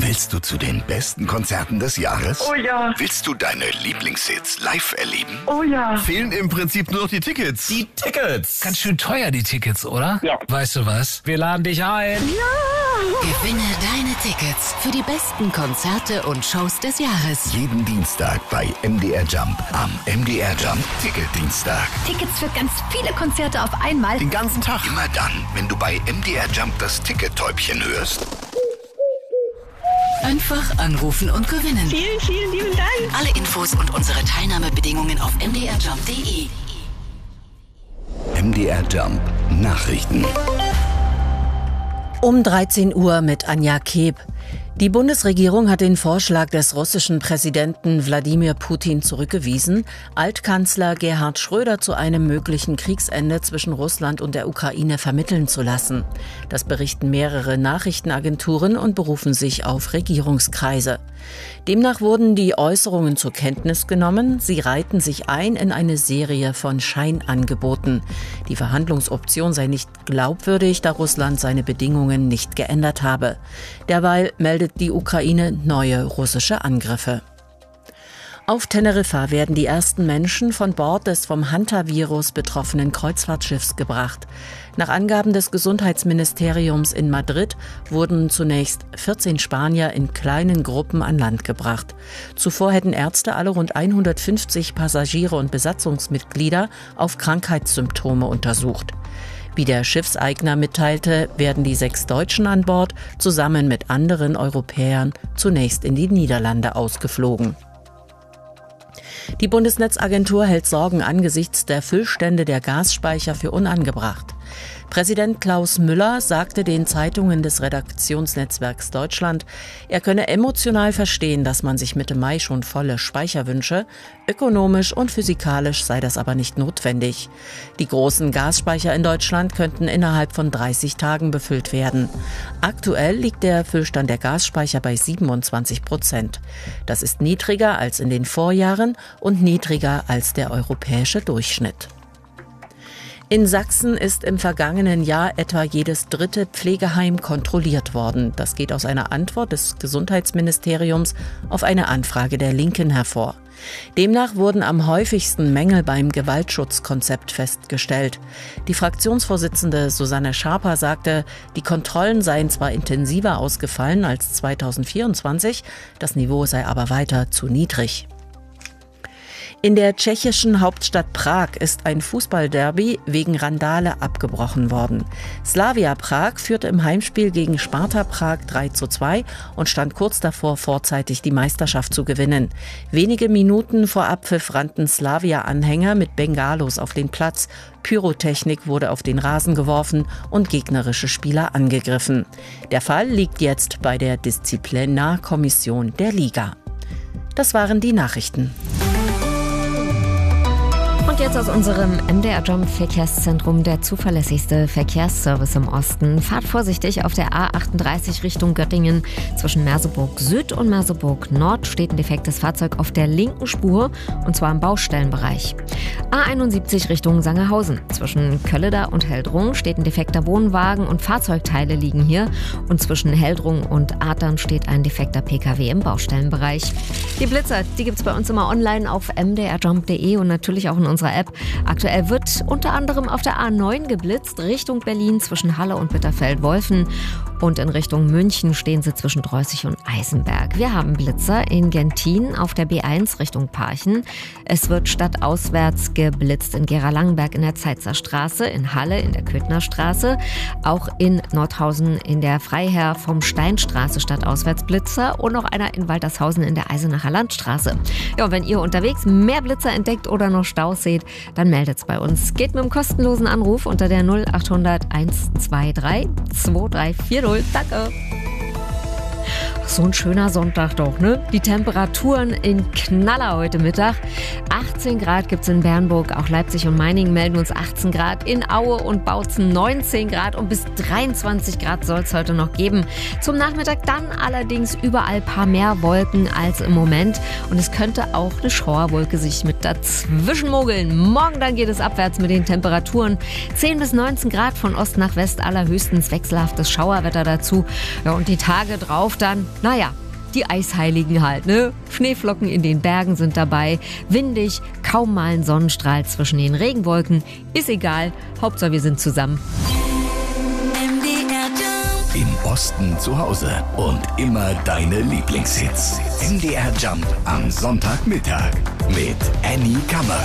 Willst du zu den besten Konzerten des Jahres? Oh ja. Willst du deine Lieblingshits live erleben? Oh ja. Fehlen im Prinzip nur noch die Tickets. Die Tickets! Ganz schön teuer, die Tickets, oder? Ja. Weißt du was? Wir laden dich ein. Gewinne deine Tickets für die besten Konzerte und Shows des Jahres. Jeden Dienstag bei MDR Jump. Am MDR Jump Ticketdienstag. Tickets für ganz viele Konzerte auf einmal. Den ganzen Tag. Immer dann, wenn du bei MDR Jump das Tickettäubchen hörst. Einfach anrufen und gewinnen. Vielen, vielen lieben Dank. Alle Infos und unsere Teilnahmebedingungen auf mdrjump.de. MDR Jump Nachrichten. Um 13 Uhr mit Anja Keb. Die Bundesregierung hat den Vorschlag des russischen Präsidenten Wladimir Putin zurückgewiesen, Altkanzler Gerhard Schröder zu einem möglichen Kriegsende zwischen Russland und der Ukraine vermitteln zu lassen. Das berichten mehrere Nachrichtenagenturen und berufen sich auf Regierungskreise. Demnach wurden die Äußerungen zur Kenntnis genommen. Sie reihten sich ein in eine Serie von Scheinangeboten. Die Verhandlungsoption sei nicht glaubwürdig, da Russland seine Bedingungen nicht geändert habe. Derweil meldet die Ukraine neue russische Angriffe. Auf Teneriffa werden die ersten Menschen von Bord des vom Hantavirus betroffenen Kreuzfahrtschiffs gebracht. Nach Angaben des Gesundheitsministeriums in Madrid wurden zunächst 14 Spanier in kleinen Gruppen an Land gebracht. Zuvor hätten Ärzte alle rund 150 Passagiere und Besatzungsmitglieder auf Krankheitssymptome untersucht. Wie der Schiffseigner mitteilte, werden die 6 Deutschen an Bord zusammen mit anderen Europäern zunächst in die Niederlande ausgeflogen. Die Bundesnetzagentur hält Sorgen angesichts der Füllstände der Gasspeicher für unangebracht. Präsident Klaus Müller sagte den Zeitungen des Redaktionsnetzwerks Deutschland, er könne emotional verstehen, dass man sich Mitte Mai schon volle Speicher wünsche. Ökonomisch und physikalisch sei das aber nicht notwendig. Die großen Gasspeicher in Deutschland könnten innerhalb von 30 Tagen befüllt werden. Aktuell liegt der Füllstand der Gasspeicher bei 27%. Das ist niedriger als in den Vorjahren und niedriger als der europäische Durchschnitt. In Sachsen ist im vergangenen Jahr etwa jedes 3. Pflegeheim kontrolliert worden. Das geht aus einer Antwort des Gesundheitsministeriums auf eine Anfrage der Linken hervor. Demnach wurden am häufigsten Mängel beim Gewaltschutzkonzept festgestellt. Die Fraktionsvorsitzende Susanne Schaper sagte, die Kontrollen seien zwar intensiver ausgefallen als 2024, das Niveau sei aber weiter zu niedrig. In der tschechischen Hauptstadt Prag ist ein Fußballderby wegen Randale abgebrochen worden. Slavia Prag führte im Heimspiel gegen Sparta Prag 3:2 und stand kurz davor, vorzeitig die Meisterschaft zu gewinnen. Wenige Minuten vor Abpfiff rannten Slavia-Anhänger mit Bengalos auf den Platz. Pyrotechnik wurde auf den Rasen geworfen und gegnerische Spieler angegriffen. Der Fall liegt jetzt bei der Disziplinarkommission der Liga. Das waren die Nachrichten. Und jetzt aus unserem MDR Jump Verkehrszentrum der zuverlässigste Verkehrsservice im Osten. Fahrt vorsichtig auf der A38 Richtung Göttingen. Zwischen Merseburg Süd und Merseburg Nord steht ein defektes Fahrzeug auf der linken Spur und zwar im Baustellenbereich. A71 Richtung Sangerhausen. Zwischen Kölleda und Heldrung steht ein defekter Wohnwagen und Fahrzeugteile liegen hier. Und zwischen Heldrung und Adern steht ein defekter PKW im Baustellenbereich. Die Blitzer, die gibt's bei uns immer online auf mdrjump.de und natürlich auch in unserer App. Aktuell wird unter anderem auf der A9 geblitzt, Richtung Berlin zwischen Halle und Bitterfeld-Wolfen. Und in Richtung München stehen sie zwischen Dreußig und Eisenberg. Wir haben Blitzer in Gentin auf der B1 Richtung Parchen. Es wird stadtauswärts geblitzt in Gera-Langenberg in der Zeitzer Straße, in Halle in der Köthner Straße, auch in Nordhausen in der Freiherr vom Steinstraße stadtauswärts Blitzer und noch einer in Waltershausen in der Eisenacher Landstraße. Ja, und wenn ihr unterwegs mehr Blitzer entdeckt oder noch Staus seht, dann meldet's bei uns. Geht mit einem kostenlosen Anruf unter der 0800 123 2340. Danke. So ein schöner Sonntag doch, ne? Die Temperaturen in Knaller heute Mittag. 18 Grad gibt es in Bernburg, auch Leipzig und Meiningen melden uns 18 Grad, in Aue und Bautzen 19 Grad und bis 23 Grad soll es heute noch geben. Zum Nachmittag dann allerdings überall ein paar mehr Wolken als im Moment und es könnte auch eine Schauerwolke sich mit dazwischen mogeln. Morgen dann geht es abwärts mit den Temperaturen. 10 bis 19 Grad von Ost nach West, allerhöchstens wechselhaftes Schauerwetter dazu. Ja, und die Tage drauf dann, die Eisheiligen halt, ne? Schneeflocken in den Bergen sind dabei, windig, kaum mal ein Sonnenstrahl zwischen den Regenwolken. Ist egal, Hauptsache wir sind zusammen. Im Osten zu Hause und immer deine Lieblingshits. MDR Jump am Sonntagmittag mit Annie Kammer.